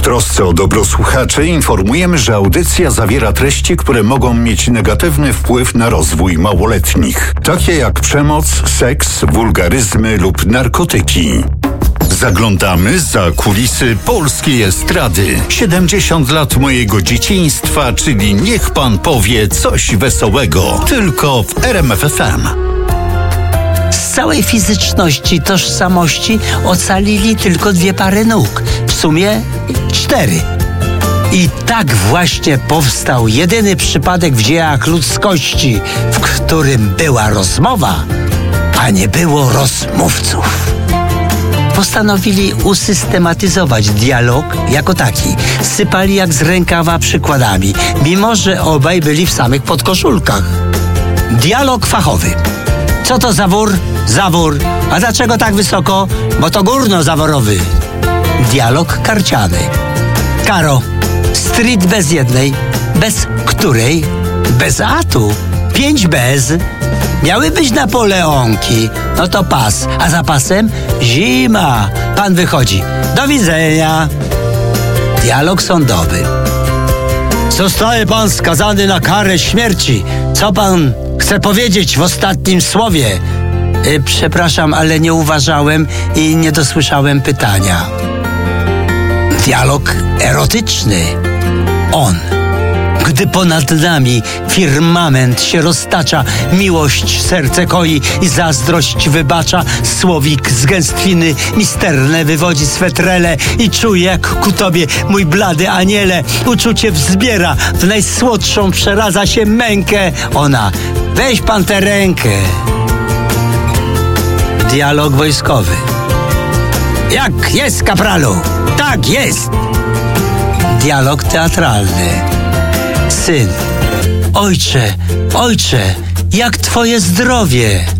trosce o dobro słuchaczy informujemy, że audycja zawiera treści, które mogą mieć negatywny wpływ na rozwój małoletnich, takie jak przemoc, seks, wulgaryzmy lub narkotyki. Zaglądamy za kulisy polskiej estrady. 70 lat mojego dzieciństwa, czyli niech pan powie coś wesołego. Tylko w RMF FM. Z całej fizyczności, tożsamości ocalili tylko 2 pary nóg. W sumie 4. I tak właśnie powstał jedyny przypadek w dziejach ludzkości, w którym była rozmowa, a nie było rozmówców. Postanowili usystematyzować dialog jako taki. Sypali jak z rękawa przykładami, mimo że obaj byli w samych podkoszulkach. Dialog fachowy. Co to za wór? Zawór. A dlaczego tak wysoko? Bo to górno-zaworowy. Dialog karciany. Karo. Street bez jednej. Bez której? Bez atu. 5 bez. Miały być Napoleonki. No to pas. A za pasem? Zima. Pan wychodzi. Do widzenia. Dialog sądowy. Zostaje pan skazany na karę śmierci. Co pan chce powiedzieć w ostatnim słowie? Przepraszam, ale nie uważałem i nie dosłyszałem pytania. Dialog erotyczny. On. Gdy ponad nami firmament się roztacza, miłość serce koi i zazdrość wybacza, słowik z gęstwiny misterne wywodzi swe trele i czuje jak ku tobie, mój blady aniele, uczucie wzbiera, w najsłodszą przeradza się mękę. Ona, weź pan tę rękę. Dialog wojskowy. Jak jest, kapralu? Tak jest. Dialog teatralny. Syn. Ojcze, jak twoje zdrowie?